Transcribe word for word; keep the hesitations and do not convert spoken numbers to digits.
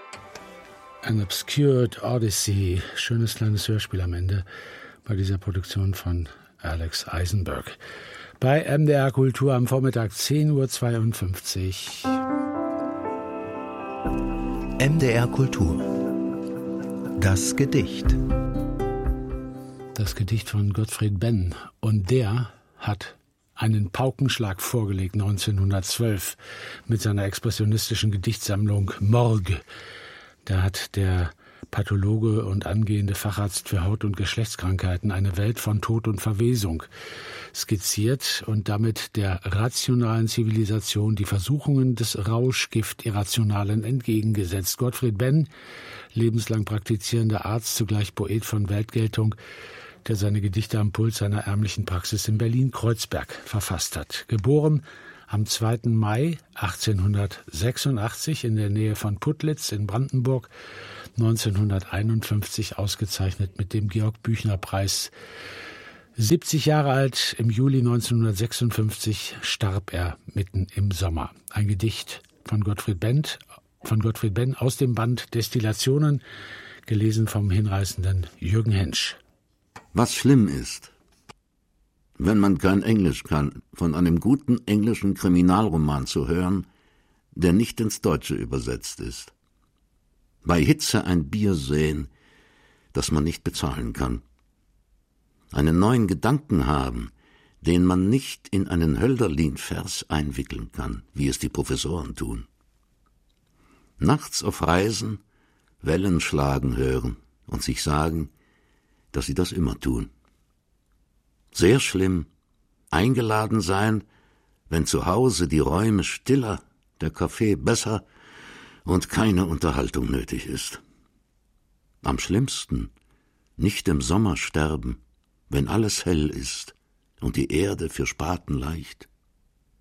An Obscured Odyssey, schönes kleines Hörspiel am Ende bei dieser Produktion von Alex Eisenberg. Bei M D R Kultur am Vormittag zehn Uhr zweiundfünfzig. M D R Kultur. Das Gedicht. Das Gedicht von Gottfried Benn. Und der hat einen Paukenschlag vorgelegt neunzehnhundertzwölf mit seiner expressionistischen Gedichtsammlung Morgue. Da hat der Pathologe und angehende Facharzt für Haut- und Geschlechtskrankheiten eine Welt von Tod und Verwesung skizziert und damit der rationalen Zivilisation die Versuchungen des Rauschgift-Irrationalen entgegengesetzt. Gottfried Benn, lebenslang praktizierender Arzt, zugleich Poet von Weltgeltung, der seine Gedichte am Puls seiner ärmlichen Praxis in Berlin-Kreuzberg verfasst hat. Geboren am zweiten Mai achtzehnhundertsechsundachtzig in der Nähe von Putlitz in Brandenburg, neunzehnhunderteinundfünfzig ausgezeichnet mit dem Georg-Büchner-Preis. siebzig Jahre alt, im Juli neunzehnhundertsechsundfünfzig starb er mitten im Sommer. Ein Gedicht von Gottfried Benn, von Gottfried Benn aus dem Band Destillationen, gelesen vom hinreißenden Jürgen Hensch. Was schlimm ist, wenn man kein Englisch kann, von einem guten englischen Kriminalroman zu hören, der nicht ins Deutsche übersetzt ist. Bei Hitze ein Bier sehen, das man nicht bezahlen kann. Einen neuen Gedanken haben, den man nicht in einen Hölderlin-Vers einwickeln kann, wie es die Professoren tun. Nachts auf Reisen Wellen schlagen hören und sich sagen, dass sie das immer tun. Sehr schlimm, eingeladen sein, wenn zu Hause die Räume stiller, der Kaffee besser und keine Unterhaltung nötig ist. Am schlimmsten, nicht im Sommer sterben, wenn alles hell ist und die Erde für Spaten leicht.